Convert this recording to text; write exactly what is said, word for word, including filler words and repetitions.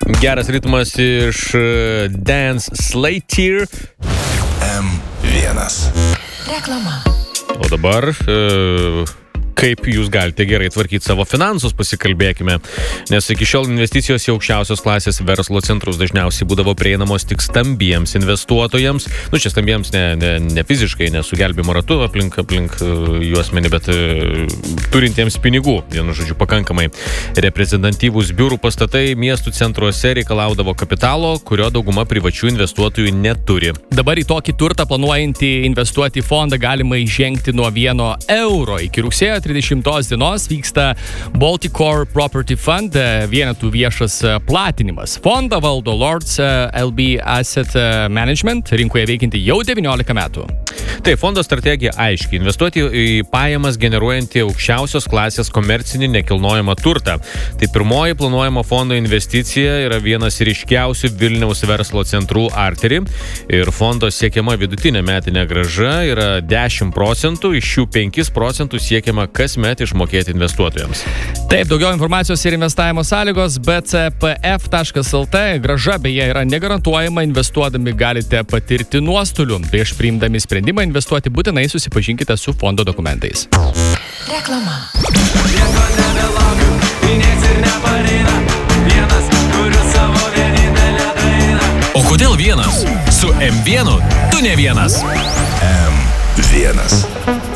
Geras ritmas iš Dance Slater. M vienas. Reklama. O dabar... E, kaip jūs galite gerai tvarkyti savo finansus, pasikalbėkime. Nes iki šiol investicijos į aukščiausios klasės verslo centrus dažniausiai būdavo prieinamos tik stambiems investuotojams. Nu, čia stambiems ne, ne, ne fiziškai, ne su gelbėjimo ratu aplink, aplink juosmenį, bet e, turintiems pinigų. Vienu žodžiu, pakankamai reprezentatyvūs biurų pastatai miestų centruose reikalaudavo kapitalo, kurio dauguma privačių investuotojų neturi. Dabar į tokį turtą planuojantį investuoti į fondą galima įžengti nuo vieno euro. Iki rugsėjo trisdešimtos dienos vyksta Balticor Property Fund vienetų viešas platinimas. Fondą valdo Lords L B Asset Management, rinkoje veikianti jau devyniolika metų. Tai fondo strategija aiškiai. Investuoti į pajamas generuojantį aukščiausios klasės komercinį nekilnojamą turtą. Tai pirmoji planuojama fondo investicija yra vienas ryškiausių Vilniaus verslo centrų Artery. Ir fondo siekiama vidutinė metinė grąža yra dešimt procentų, iš jų penkis procentus siekiama kasmet išmokėti investuotojams. Taip, daugiau informacijos ir investavimo sąlygos b c p f taškas l t. Grąža beje yra negarantuojama, investuodami galite patirti nuostolių. Prieš priimdami sprendimą investuoti būtinai susipažinkite su fondo dokumentais. Reklama. Nieko nebelaukiu, nieks ir nepareina. Vienas, kuriu savo vienintelę dainą. O kodėl vienas? Su M vienu tu ne vienas. M vienas.